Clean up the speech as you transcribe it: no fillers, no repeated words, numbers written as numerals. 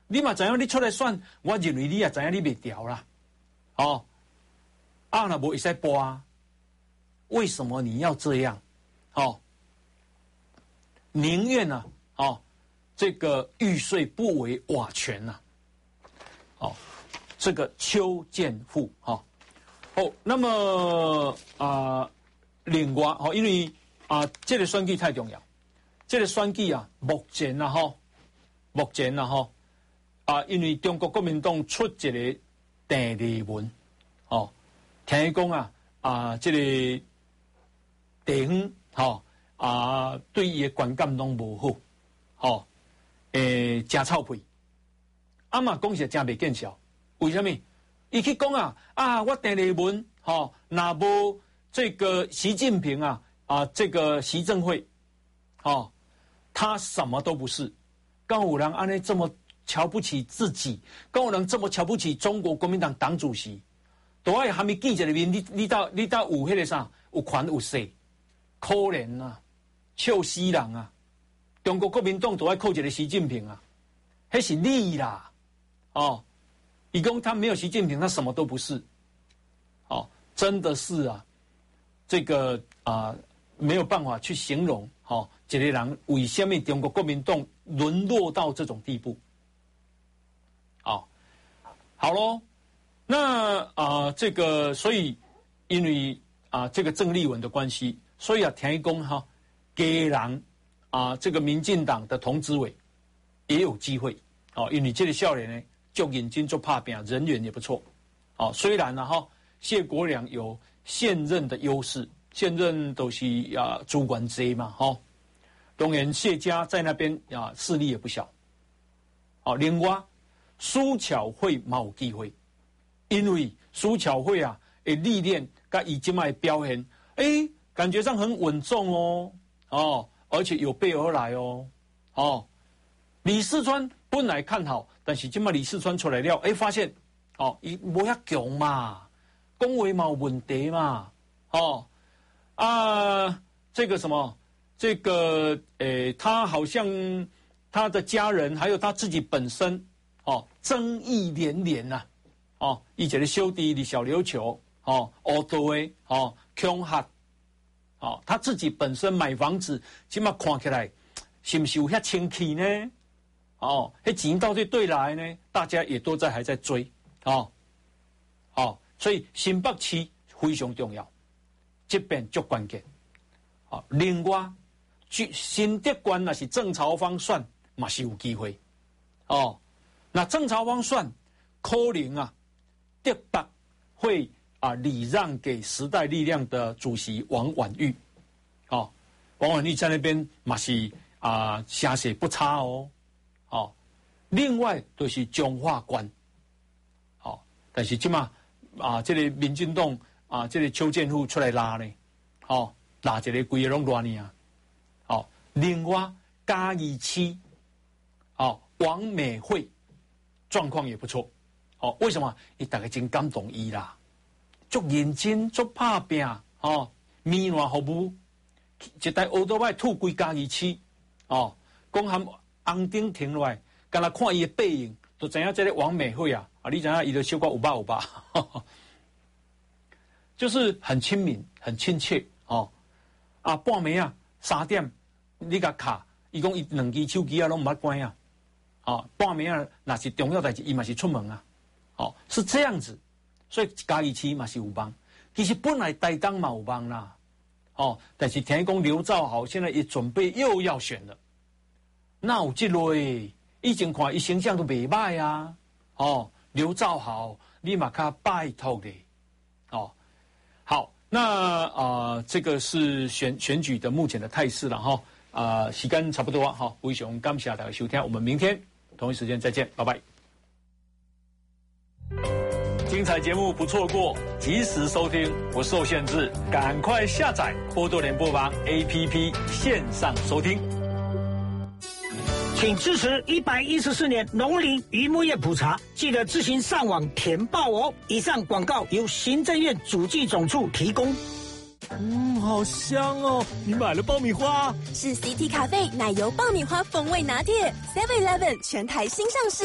你嘛知影你出来选，我认为你也知影你袂调啦。哦，啊那无会使播啊？为什么你要这样？哦，宁愿呢？哦，这个玉碎不为瓦全呐。哦，这个邱建富哈。哦，那么另外哦，因为这个选举太重要，这个选举啊，目前啊哈，因为中国国民党出一个定例文，哦，听讲这个地方对伊的观感拢无好，真臭屁，嘛讲是真袂见效，为什么？伊去讲我定例文，若无这个习近平这个习政会，他什么都不是。刚有人安尼这么瞧不起自己，刚有人这么瞧不起中国国民党党主席，都爱还没记者里面，你到有迄个啥，有权有势，可怜啊，笑死人啊！中国国民党都爱靠一个习近平啊，迄是你啦，伊讲他没有习近平，他什么都不是，真的是这个没有办法去形容，一个人为什么中国国民党沦落到这种地步？好咯，那这个所以因为这个郑丽文的关系，所以听伊讲给人这个民进党的童子委也有机会，因为这个少年呢，就认真做拍拼，人缘也不错，虽然谢国良有现任的优势，现任都是主管职嘛，当然谢家在那边势力也不小，另外苏巧慧嘛有机会，因为苏巧慧的历练跟伊现在的表现，感觉上很稳重而且有备而来李四川本来看好，但是现在李四川出来了，发现伊无遐强嘛，讲话嘛有问题嘛，这个什么，这个他好像他的家人还有他自己本身争议连连呐，伊一个小弟的小琉球乌道的恐吓，他自己本身买房子，起码看起来是不是有遐清气呢？迄钱到底对来呢？大家也都还在追，所以新北市非常重要，这边足关键。另外，新竹县那是郑朝芳选，嘛是有机会。那郑朝芳选可能竹北会礼让给时代力量的主席王婉玉。王婉玉在那边嘛是声势不差另外就是彰化县，但是即马这个民进党这个邱建富出来拉呢，拉一个规个拢乱呢另外嘉义市王美惠状况也不错，为什么？伊大家真感动伊啦，足认真足拍拼米兰服务，一台奥多麦吐规嘉义市讲含红灯停落来。刚才看伊的背影，就知影这个王美惠你知影伊就小可有吧，就是很亲民、很亲切半暝3点你甲卡，伊讲伊2支手机拢唔捌关半暝若是重要代志，伊嘛是出门是这样子，所以嘉义市嘛是有帮。其实本来台东嘛有帮啦，但是听讲刘兆豪现在也准备又要选了，那有这类。以前看伊形象都袂歹刘兆豪，你嘛较拜托的好，那这个是选举的目前的态势了时间差不多非常感谢大家收听，我们明天同一时间再见，拜拜。精彩节目不错过，及时收听不受限制，赶快下载波多联播网 APP 线上收听。 请支持114年农林渔牧业普查，记得自行上网填报哦。以上广告由行政院主计总处提供。 好香哦！你买了爆米花？ 是 CT 咖啡奶油爆米花风味拿铁 ，7-Eleven 全台新上市。